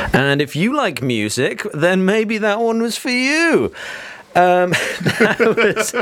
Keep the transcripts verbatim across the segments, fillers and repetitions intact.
And if you like music, then maybe that one was for you. Um, that was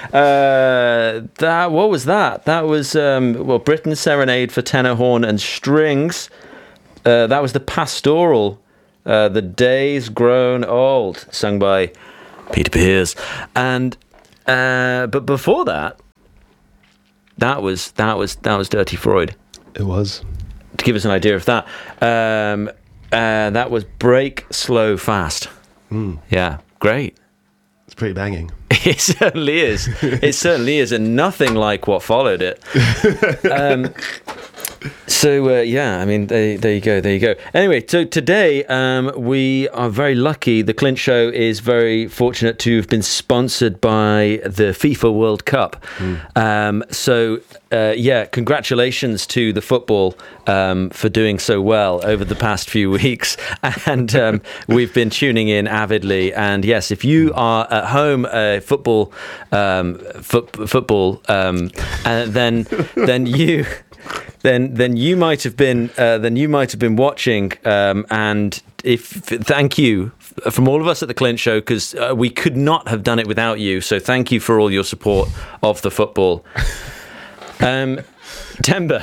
uh, that. What was that? That was um, well, Britain's Serenade for tenor, horn, and strings. Uh, that was the Pastoral, uh, "The Days Grown Old," sung by Peter Pears. And uh, but before that, that was that was that was Dirty Freud. It was. To give us an idea of that, um, uh, that was Break Slow Fast. Mm. Yeah, great. It's pretty banging. It certainly is. It certainly is, and nothing like what followed it. Um, so uh, yeah, I mean, there, there you go, there you go. Anyway, so today um, we are very lucky. The Clint Show is very fortunate to have been sponsored by the FIFA World Cup. Mm. Um, so uh, yeah, congratulations to the football um, for doing so well over the past few weeks, and um, we've been tuning in avidly. And yes, if you are at home, uh, football, um, fo- football, um, uh, then then you. Then, then you might have been, uh, then you might have been watching, um, and if thank you from all of us at the Clint Show, because uh, we could not have done it without you. So thank you for all your support of the football. Um, Temba.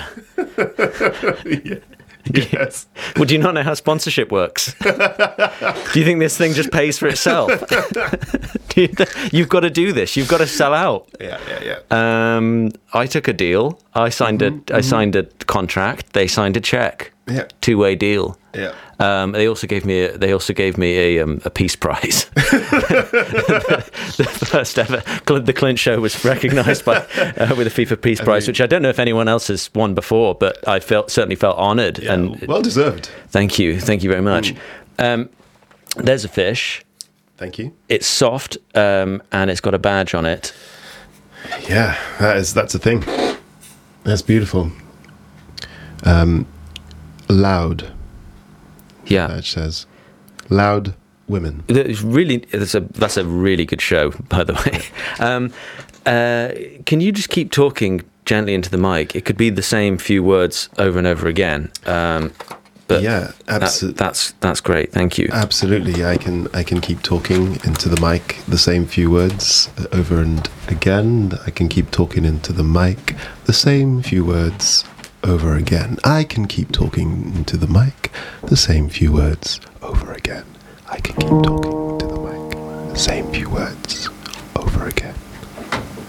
Yeah. Yes. Well, do you not know how sponsorship works? Do you think this thing just pays for itself? do you th- you've got to do this. You've got to sell out. Yeah, yeah, yeah. Um, I took a deal. I signed mm-hmm, a. I mm-hmm. signed a contract. They signed a check. Yeah. Two-way deal. Yeah. Um, they also gave me. A, they also gave me a um, a peace prize. the, the first ever. The Clint Show was recognised by uh, with a FIFA Peace I Prize, mean, which I don't know if anyone else has won before, but I felt certainly felt honoured. Yeah, and well deserved. Thank you. Thank you very much. Mm. Um, there's a fish. Thank you. It's soft, um, and it's got a badge on it. Yeah, that is that's a thing. That's beautiful. Um, loud. Yeah, the badge says, "Loud women." It's really that's a that's a really good show, by the way. Um, uh, can you just keep talking gently into the mic? It could be the same few words over and over again. Um, But yeah, absolutely. That, that's that's great. Thank you. Absolutely, I can I can keep talking into the mic the same few words over and again. I can keep talking into the mic the same few words over again. I can keep talking into the mic the same few words over again. I can keep talking into the mic the same few words